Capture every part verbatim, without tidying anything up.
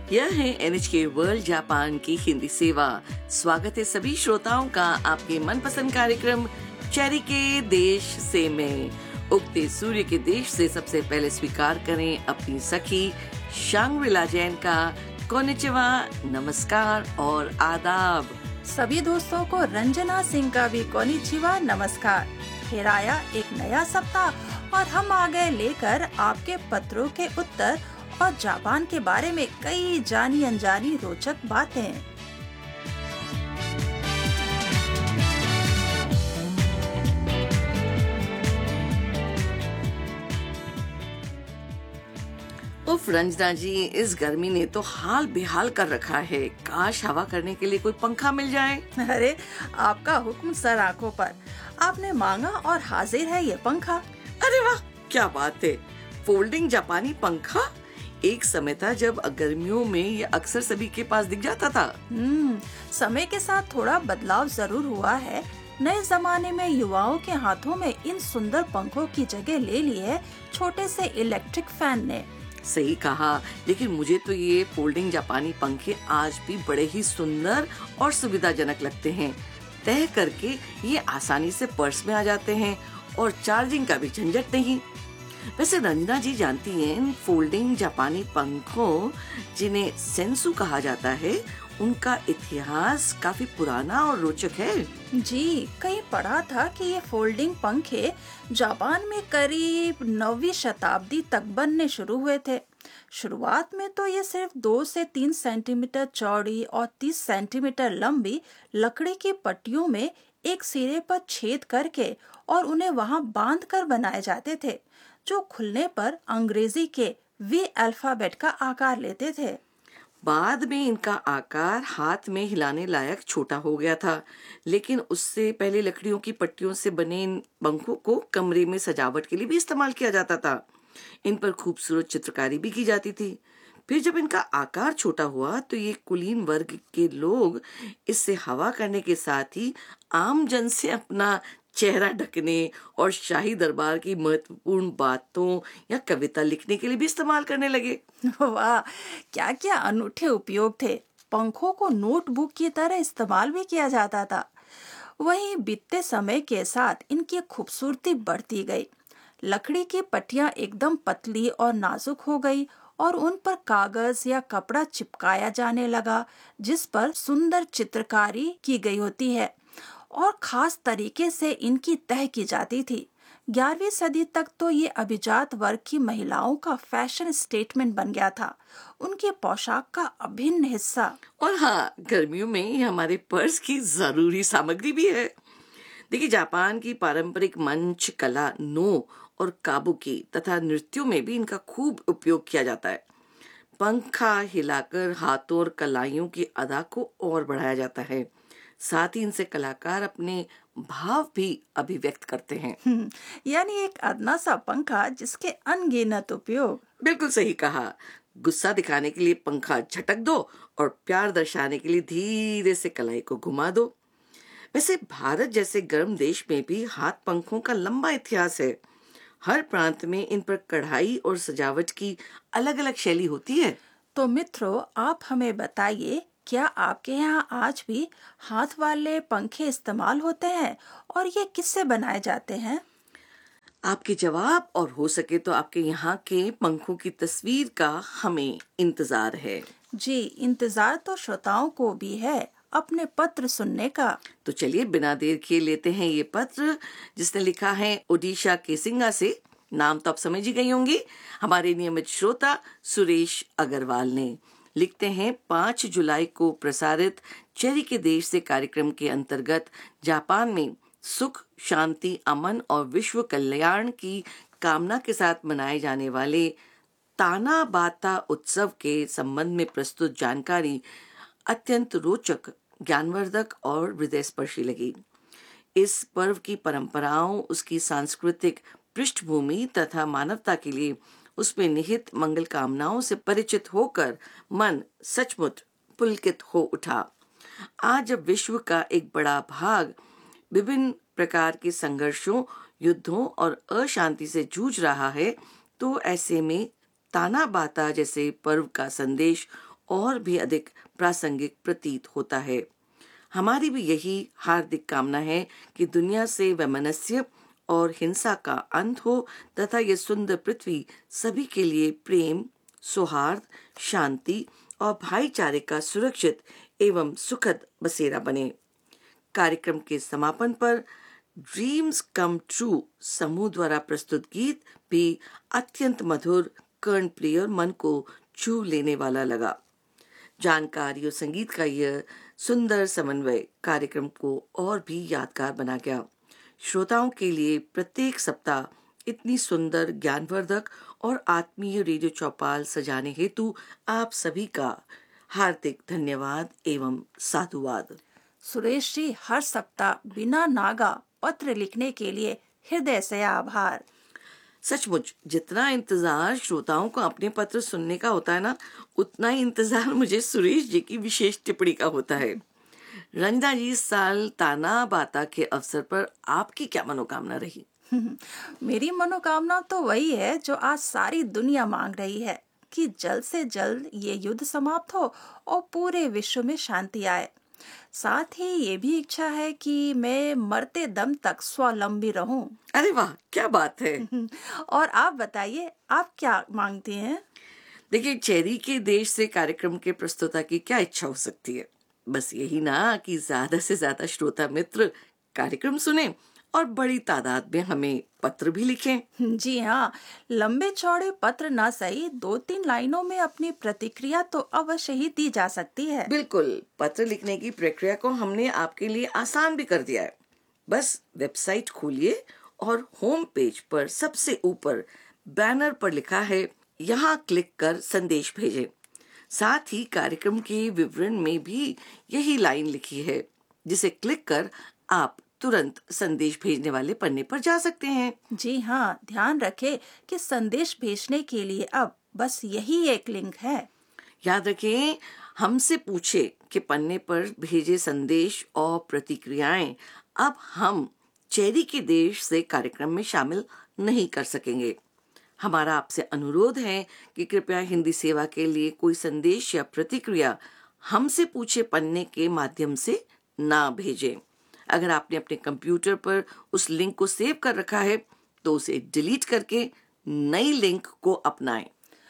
यह है N H के वर्ल्ड जापान की हिंदी सेवा। स्वागत है सभी श्रोताओं का आपके मनपसंद कार्यक्रम चेरी के देश से में। उगते सूर्य के देश से सबसे पहले स्वीकार करें अपनी सखी शांग्रिला जैन का कोनिचिवा, नमस्कार और आदाब। सभी दोस्तों को रंजना सिंह का भी कोनिचिवा, नमस्कार। फिर आया एक नया सप्ताह और हम आ गए लेकर आपके पत्रों के उत्तर और जापान के बारे में कई जानी अनजानी रोचक बातें। उफ रंजना जी, इस गर्मी ने तो हाल बेहाल कर रखा है। काश हवा करने के लिए कोई पंखा मिल जाए। अरे आपका हुक्म सर आंखों पर। आपने मांगा और हाजिर है ये पंखा। अरे वाह, क्या बात है। फोल्डिंग जापानी पंखा। एक समय था जब गर्मियों में ये अक्सर सभी के पास दिख जाता था। हम्म, समय के साथ थोड़ा बदलाव जरूर हुआ है। नए जमाने में युवाओं के हाथों में इन सुंदर पंखों की जगह ले ली है छोटे से इलेक्ट्रिक फैन ने। सही कहा, लेकिन मुझे तो ये फोल्डिंग जापानी पंखे आज भी बड़े ही सुंदर और सुविधाजनक लगते हैं। तय करके ये आसानी से पर्स में आ जाते हैं और चार्जिंग का भी झंझट नहीं। वैसे रंजना जी जानती हैं, फोल्डिंग जापानी पंखों जिन्हें सेंसु कहा जाता है, उनका इतिहास काफी पुराना और रोचक है। जी, कहीं पढ़ा था कि ये फोल्डिंग पंखे जापान में करीब नौवीं शताब्दी तक बनने शुरू हुए थे। शुरुआत में तो ये सिर्फ दो से तीन सेंटीमीटर चौड़ी और तीस सेंटीमीटर लंबी लकड़ी की पट्टियों में एक सिरे पर छेद करके और उन्हें वहां बांध कर बनाए जाते थे, जो खुलने पर अंग्रेजी के वी अल्फाबेट का आकार लेते थे। बाद में इनका आकार हाथ में हिलाने लायक छोटा हो गया था, लेकिन उससे पहले लकड़ियों की पट्टियों से बने इन पंखों को कमरे में सजावट के लिए भी इस्तेमाल किया जाता था। इन पर खूबसूरत चित्रकारी भी की जाती थी। फिर जब इनका आकार छोटा हुआ तो ये कुलीन वर्ग के लोग इससे हवा करने के साथ ही आम जन से अपना चेहरा ढकने और शाही दरबार की महत्वपूर्ण बातों या कविता लिखने के लिए भी इस्तेमाल करने लगे। वाह, क्या क्या अनूठे उपयोग थे। पंखों को नोटबुक की तरह इस्तेमाल भी किया जाता था। वहीं बीतते समय के साथ इनकी खूबसूरती बढ़ती गई। लकड़ी की पट्टियां एकदम पतली और नाजुक हो गई और उन पर कागज या कपड़ा चिपकाया जाने लगा, जिस पर सुंदर चित्रकारी की गई होती है और खास तरीके से इनकी तह की जाती थी। ग्यारहवीं सदी तक तो ये अभिजात वर्ग की महिलाओं का फैशन स्टेटमेंट बन गया था, उनके पोशाक का अभिन्न हिस्सा। और हाँ, गर्मियों में ये हमारे पर्स की जरूरी सामग्री भी है। देखिए, जापान की पारंपरिक मंच कला नो और काबुकी तथा नृत्यों में भी इनका खूब उपयोग किया जाता है। पंखा हिलाकर हाथों और कलाइयों की अदा को और बढ़ाया जाता है। साथ ही इनसे कलाकार अपने भाव भी अभिव्यक्त करते हैं। यानी एक अदना सा पंखा जिसके अनगिनत उपयोग। बिल्कुल सही कहा। गुस्सा दिखाने के लिए पंखा झटक दो और प्यार दर्शाने के लिए धीरे से कलाई को घुमा दो। वैसे भारत जैसे गर्म देश में भी हाथ पंखों का लंबा इतिहास है। हर प्रांत में इन पर कढ़ाई और सजावट की अलग अलग शैली होती है। तो मित्रों, आप हमें बताइए, क्या आपके यहाँ आज भी हाथ वाले पंखे इस्तेमाल होते हैं और ये किससे बनाए जाते हैं? आपके जवाब और हो सके तो आपके यहाँ के पंखों की तस्वीर का हमें इंतजार है। जी, इंतजार तो श्रोताओं को भी है अपने पत्र सुनने का। तो चलिए बिना देर किए लेते हैं ये पत्र, जिसने लिखा है ओडिशा केसिंगा से। नाम तो आप समझ ही गई होंगी, हमारे नियमित श्रोता सुरेश अग्रवाल ने। लिखते हैं, पाँच जुलाई को प्रसारित चेरी के देश से कार्यक्रम के अंतर्गत जापान में सुख, शांति, अमन और विश्व कल्याण की कामना के साथ मनाए जाने वाले तानाबाता उत्सव के संबंध में प्रस्तुत जानकारी अत्यंत रोचक, ज्ञानवर्धक और हृदयस्पर्शी लगी। इस पर्व की परंपराओं, उसकी सांस्कृतिक पृष्ठभूमि तथा मानवता के लिए उसमें निहित मंगल कामनाओं से परिचित होकर मन सचमुच पुलकित हो उठा। आज जब विश्व का एक बड़ा भाग विभिन्न प्रकार के संघर्षों, युद्धों और अशांति से जूझ रहा है, तो ऐसे में तानाबाता जैसे पर्व का संदेश और भी अधिक प्रासंगिक प्रतीत होता है। हमारी भी यही हार्दिक कामना है कि दुनिया से वैमनस्य और हिंसा का अंत हो तथा ये सुंदर पृथ्वी सभी के लिए प्रेम, सौहार्द, शांति और भाईचारे का सुरक्षित एवं सुखद बसेरा बने। कार्यक्रम के समापन पर ड्रीम्स कम ट्रू समूह द्वारा प्रस्तुत गीत भी अत्यंत मधुर, कर्णप्रिय और मन को छू लेने वाला लगा। जानकारी और संगीत का यह सुंदर समन्वय कार्यक्रम को और भी यादगार बना गया। श्रोताओं के लिए प्रत्येक सप्ताह इतनी सुंदर, ज्ञानवर्धक और आत्मीय रेडियो चौपाल सजाने हेतु आप सभी का हार्दिक धन्यवाद एवं साधुवाद। सुरेश जी, हर सप्ताह बिना नागा पत्र लिखने के लिए हृदय से आभार। सचमुच जितना इंतजार श्रोताओं को अपने पत्र सुनने का होता है ना, उतना ही इंतजार मुझे सुरेश जी की विशेष टिप्पणी का होता है। रंजना जी, इस साल ताना बाता के अवसर पर आपकी क्या मनोकामना रही? मेरी मनोकामना तो वही है जो आज सारी दुनिया मांग रही है कि जल्द से जल्द ये युद्ध समाप्त हो और पूरे विश्व में शांति आए। साथ ही ये भी इच्छा है कि मैं मरते दम तक स्वावलंबी रहूं। अरे वाह, क्या बात है। और आप बताइए, आप क्या मांगती हैं? देखिए, चेरी के देश से कार्यक्रम के प्रस्तुता की क्या इच्छा हो सकती है? बस यही ना कि ज्यादा से ज्यादा श्रोता मित्र कार्यक्रम सुने और बड़ी तादाद में हमें पत्र भी लिखें। जी हाँ, लंबे चौड़े पत्र ना सही, दो तीन लाइनों में अपनी प्रतिक्रिया तो अवश्य ही दी जा सकती है। बिल्कुल, पत्र लिखने की प्रक्रिया को हमने आपके लिए आसान भी कर दिया है। बस वेबसाइट खोलिए और होम पेज पर सबसे ऊपर बैनर पर लिखा है, यहाँ क्लिक कर संदेश भेजें। साथ ही कार्यक्रम के विवरण में भी यही लाइन लिखी है, जिसे क्लिक कर आप तुरंत संदेश भेजने वाले पन्ने पर जा सकते हैं। जी हाँ, ध्यान रखें कि संदेश भेजने के लिए अब बस यही एक लिंक है। याद रखें, हमसे पूछे कि पन्ने पर भेजे संदेश और प्रतिक्रियाएं अब हम चेरी के देश से कार्यक्रम में शामिल नहीं कर सकेंगे। हमारा आपसे अनुरोध है कि कृपया हिंदी सेवा के लिए कोई संदेश या प्रतिक्रिया हमसे पूछे पन्ने के माध्यम से ना भेजें। अगर आपने अपने कंप्यूटर पर उस लिंक को सेव कर रखा है तो उसे डिलीट करके नई लिंक को अपनाएं।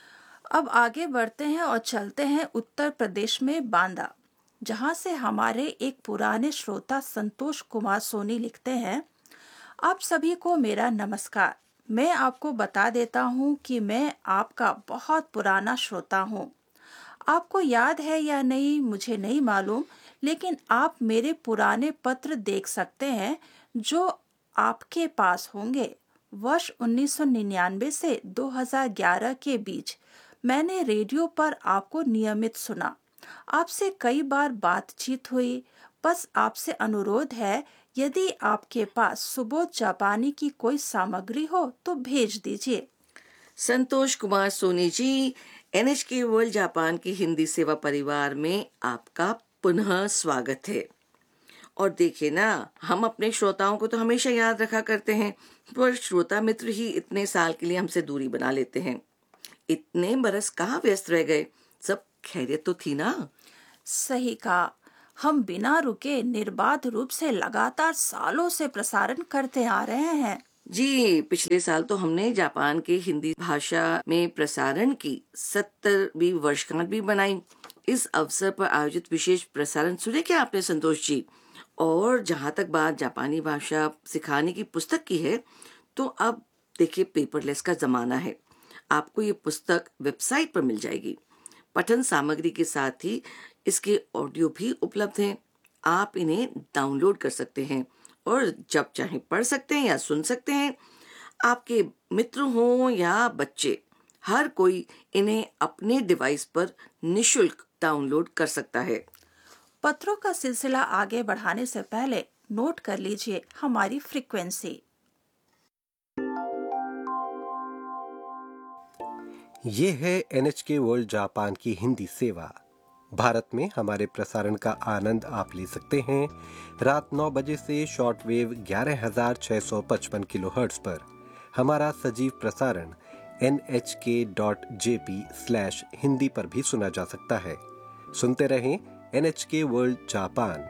अब आगे बढ़ते हैं और चलते हैं उत्तर प्रदेश में बांदा, जहां से हमारे एक पुराने श्रोता संतोष कुमार सोनी लिखते हैं। आप सभी को मेरा नमस्कार। मैं आपको बता देता हूं कि मैं आपका बहुत पुराना श्रोता हूं। आपको याद है या नहीं मुझे नहीं मालूम, लेकिन आप मेरे पुराने पत्र देख सकते हैं जो आपके पास होंगे। वर्ष उन्नीस सौ निन्यानवे से दो हज़ार ग्यारह के बीच मैंने रेडियो पर आपको नियमित सुना। आपसे कई बार बातचीत हुई। बस आपसे अनुरोध है, यदि आपके पास सुबोध जापानी की कोई सामग्री हो तो भेज दीजिए। Santosh Kumar Soni ji, NHK world Japan की हिंदी सेवा परिवार में आपका पुनः स्वागत है। और देखिए ना, हम अपने श्रोताओं को तो हमेशा याद रखा करते हैं, पर श्रोता मित्र ही इतने साल के लिए हमसे दूरी बना लेते हैं। इतने बरस कहाँ व्यस्त रह गए? सब खैरियत तो थी ना? सही कहा। हम बिना रुके निर्बाध रूप से लगातार सालों से प्रसारण करते आ रहे हैं। जी, पिछले साल तो हमने जापान के हिंदी भाषा में प्रसारण की सत्तरवीं वर्षगांठ भी बनाई। इस अवसर पर आयोजित विशेष प्रसारण सुने क्या आपने संतोष जी? और जहाँ तक बात जापानी भाषा सिखाने की पुस्तक की है, तो अब देखिए पेपरलेस का जमाना है। आपको ये पुस्तक वेबसाइट पर मिल जाएगी। पठन सामग्री के साथ ही इसके ऑडियो भी उपलब्ध हैं। आप इन्हें डाउनलोड कर सकते हैं और जब चाहे पढ़ सकते हैं या सुन सकते हैं। आपके मित्र हों या बच्चे, हर कोई इन्हें अपने डिवाइस पर निशुल्क डाउनलोड कर सकता है। पत्रों का सिलसिला आगे बढ़ाने से पहले नोट कर लीजिए हमारी फ्रीक्वेंसी। ये है एनएचके वर्ल्ड जापान की हिंदी सेवा। भारत में हमारे प्रसारण का आनंद आप ले सकते हैं रात नौ बजे से शॉर्टवेव ग्यारह हज़ार छह सौ पचपन किलोहर्ट्ज पर। हमारा सजीव प्रसारण एन एच के dot J P slash Hindi पर भी सुना जा सकता है। सुनते रहें एन एच के वर्ल्ड जापान।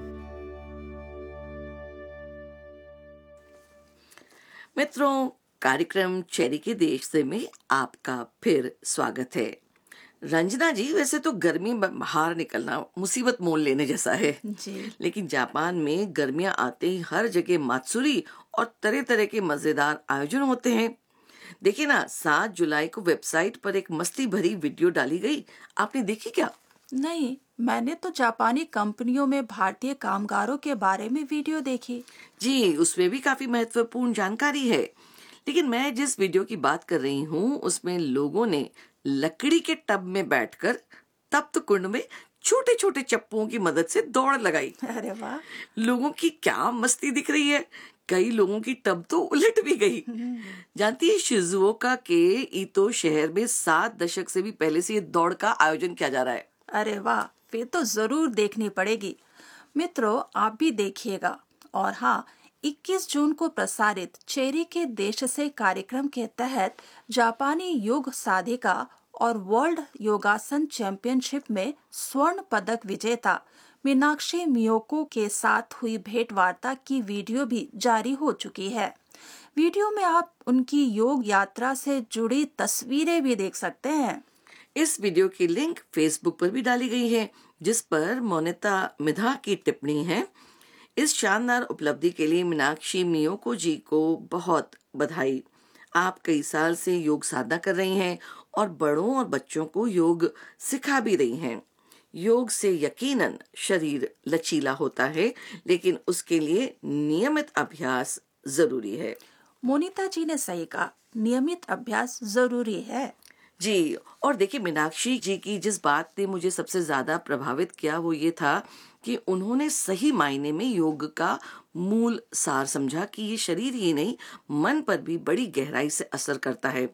मित्रों, कार्यक्रम चेरी के देश से में आपका फिर स्वागत है। रंजना जी, वैसे तो गर्मी में बाहर निकलना मुसीबत मोल लेने जैसा है जी। लेकिन जापान में गर्मियां आते ही हर जगह मात्सुरी और तरह तरह के मजेदार आयोजन होते हैं। देखिए ना, सात जुलाई को वेबसाइट पर एक मस्ती भरी वीडियो डाली गई, आपने देखी क्या? नहीं, मैंने तो जापानी कंपनियों में भारतीय कामगारों के बारे में वीडियो देखी। जी, उसमें भी काफी महत्वपूर्ण जानकारी है, लेकिन मैं जिस वीडियो की बात कर रही हूँ उसमें लोगों ने लकड़ी के टब में बैठकर तप्त कुंड में छोटे छोटे चप्पुओं की मदद से दौड़ लगाई। अरे वाह! लोगों की क्या मस्ती दिख रही है। कई लोगों की टब तो उलट भी गई। जानती है, शिजुओका के ईतो शहर में सात दशक से भी पहले से ये दौड़ का आयोजन किया जा रहा है। अरे वाह, फिर तो जरूर देखनी पड़ेगी। मित्रों, आप भी देखिएगा। और हाँ, इक्कीस जून को प्रसारित चेरी के देश से कार्यक्रम के तहत जापानी योग साधिका और वर्ल्ड योगासन चैंपियनशिप में स्वर्ण पदक विजेता मीनाक्षी मियोको के साथ हुई भेंटवार्ता की वीडियो भी जारी हो चुकी है। वीडियो में आप उनकी योग यात्रा से जुड़ी तस्वीरें भी देख सकते हैं। इस वीडियो की लिंक फेसबुक पर भी डाली गई है, जिस पर मोनिता मिधा की टिप्पणी है। इस शानदार उपलब्धि के लिए मीनाक्षी मियोको जी को बहुत बधाई। आप कई साल से योग साधना कर रही हैं और बड़ों और बच्चों को योग सिखा भी रही हैं। योग से यकीनन शरीर लचीला होता है, लेकिन उसके लिए नियमित अभ्यास जरूरी है। मोनिता जी ने सही कहा, नियमित अभ्यास जरूरी है। जी, और देखिए, मीनाक्षी जी की जिस बात ने मुझे सबसे ज्यादा प्रभावित किया वो ये था कि उन्होंने सही मायने में योग का मूल सार समझा कि ये शरीर ही नहीं, मन पर भी बड़ी गहराई से असर करता है।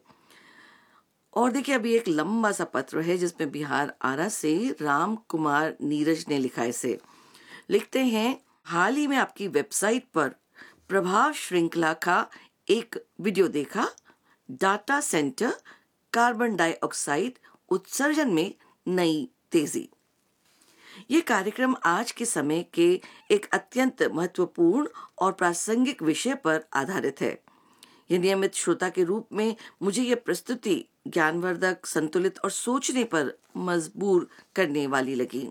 और देखिए, अभी एक लंबा सा पत्र है जिसमें बिहार आरा से राम कुमार नीरज ने लिखा। इसे लिखते हैं, हाल ही में आपकी वेबसाइट पर प्रभाव श्रृंखला का एक वीडियो देखा। डाटा सेंटर कार्बन डाइऑक्साइड उत्सर्जन में नई तेजी। ये कार्यक्रम आज के समय के एक अत्यंत महत्वपूर्ण और प्रासंगिक विषय पर आधारित है। ये नियमित श्रोता के रूप में मुझे ये प्रस्तुति ज्ञानवर्धक, संतुलित और सोचने पर मजबूर करने वाली लगी।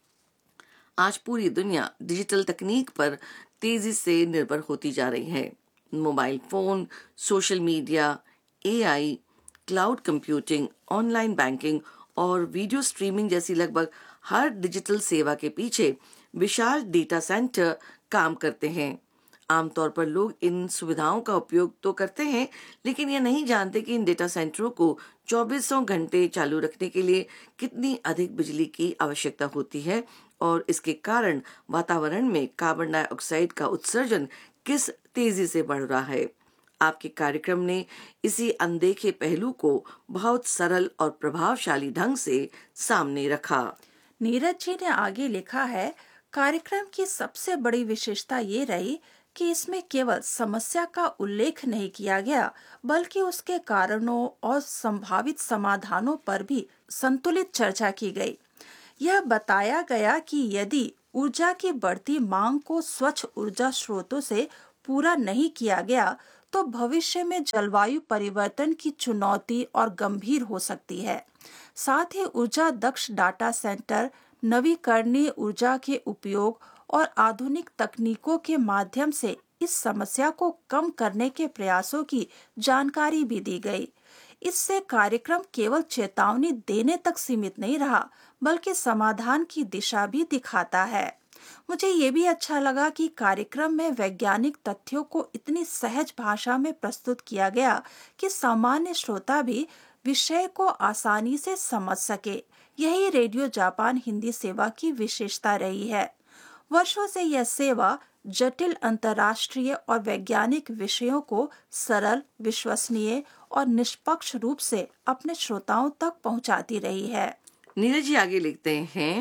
आज पूरी दुनिया डिजिटल तकनीक पर तेजी से निर्भर होती जा रही है। Mobile phone, social media, AI, cloud computing, online banking और वीडियो स्ट्रीमिंग जैसी लगभग हर डिजिटल सेवा के पीछे विशाल डेटा सेंटर काम करते हैं। आमतौर पर लोग इन सुविधाओं का उपयोग तो करते हैं, लेकिन ये नहीं जानते कि इन डेटा सेंटरों को चौबीसों घंटे चालू रखने के लिए कितनी अधिक बिजली की आवश्यकता होती है और इसके कारण वातावरण में कार्बन डाइऑक्साइड का उत्सर्जन किस तेजी से बढ़ रहा है। आपके कार्यक्रम ने इसी अनदेखे पहलू को बहुत सरल और प्रभावशाली ढंग से सामने रखा। नीरज जी ने आगे लिखा है, कार्यक्रम की सबसे बड़ी विशेषता ये रही कि इसमें केवल समस्या का उल्लेख नहीं किया गया, बल्कि उसके कारणों और संभावित समाधानों पर भी संतुलित चर्चा की गई। यह बताया गया कि यदि ऊर्जा की बढ़ती मांग को स्वच्छ ऊर्जा स्रोतों से पूरा नहीं किया गया तो भविष्य में जलवायु परिवर्तन की चुनौती और गंभीर हो सकती है। साथ ही ऊर्जा दक्ष डाटा सेंटर, नवीकरणीय ऊर्जा के उपयोग और आधुनिक तकनीकों के माध्यम से इस समस्या को कम करने के प्रयासों की जानकारी भी दी गई। इससे कार्यक्रम केवल चेतावनी देने तक सीमित नहीं रहा, बल्कि समाधान की दिशा भी दिखाता है। मुझे ये भी अच्छा लगा कि कार्यक्रम में वैज्ञानिक तथ्यों को इतनी सहज भाषा में प्रस्तुत किया गया कि सामान्य श्रोता भी विषय को आसानी से समझ सके। यही रेडियो जापान हिंदी सेवा की विशेषता रही है। वर्षों से यह सेवा जटिल अंतर्राष्ट्रीय और वैज्ञानिक विषयों को सरल, विश्वसनीय और निष्पक्ष रूप से अपने श्रोताओं तक पहुंचाती रही है। नीरज जी आगे लिखते हैं,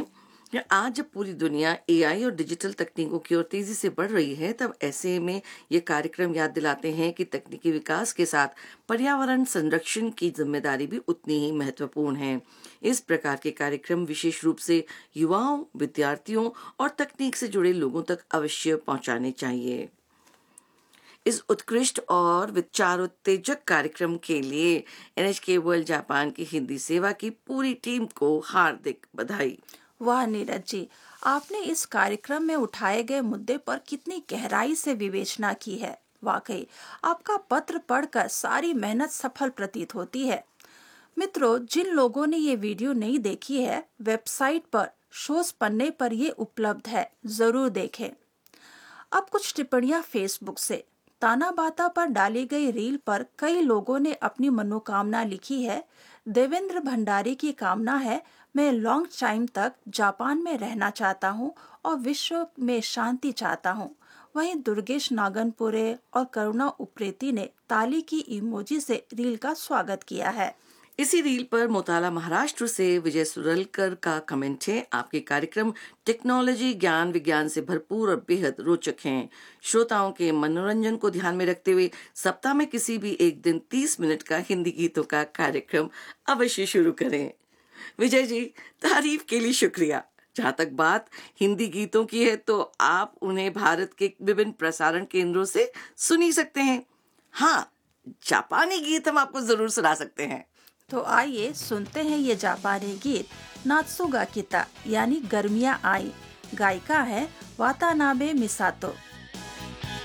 या आज जब पूरी दुनिया एआई और डिजिटल तकनीकों की ओर तेजी से बढ़ रही है, तब ऐसे में ये कार्यक्रम याद दिलाते हैं कि तकनीकी विकास के साथ पर्यावरण संरक्षण की जिम्मेदारी भी उतनी ही महत्वपूर्ण है। इस प्रकार के कार्यक्रम विशेष रूप से युवाओं, विद्यार्थियों और तकनीक से जुड़े लोगों तक अवश्य पहुंचाने चाहिए। इस उत्कृष्ट और विचारोत्तेजक कार्यक्रम के लिए एनएचके वर्ल्ड जापान की हिंदी सेवा की पूरी टीम को हार्दिक बधाई। वाह नीरज जी, आपने इस कार्यक्रम में उठाए गए मुद्दे पर कितनी गहराई से विवेचना की है। वाकई आपका पत्र पढ़कर सारी मेहनत सफल प्रतीत होती है। मित्रों, जिन लोगों ने ये वीडियो नहीं देखी है, वेबसाइट पर शोज पन्ने पर ये उपलब्ध है, जरूर देखें। अब कुछ टिप्पणियां फेसबुक से। ताना बाता पर डाली गई रील पर कई लोगों ने अपनी मनोकामना लिखी है। देवेंद्र भंडारी की कामना है, मैं लॉन्ग टाइम तक जापान में रहना चाहता हूँ और विश्व में शांति चाहता हूँ। वहीं दुर्गेश नागनपुरे और करुणा उप्रेती ने ताली की इमोजी से रील का स्वागत किया है। इसी रील पर मोताला महाराष्ट्र से विजय सुरलकर का कमेंट है, आपके कार्यक्रम टेक्नोलॉजी, ज्ञान, विज्ञान से भरपूर और बेहद रोचक हैं। श्रोताओं के मनोरंजन को ध्यान में रखते हुए सप्ताह में किसी भी एक दिन तीस मिनट का हिंदी गीतों का कार्यक्रम अवश्य शुरू करें। विजय जी, तारीफ के लिए शुक्रिया। जहाँ तक बात हिंदी गीतों की है, तो आप उन्हें भारत के विभिन्न प्रसारण केंद्रों से सुन ही सकते हैं। हाँ, जापानी गीत हम आपको जरूर सुना सकते हैं। तो आइए सुनते हैं ये जापानी गीत नात्सुगा किता यानी गर्मियाँ आई। गायिका है वातानाबे मिसातो।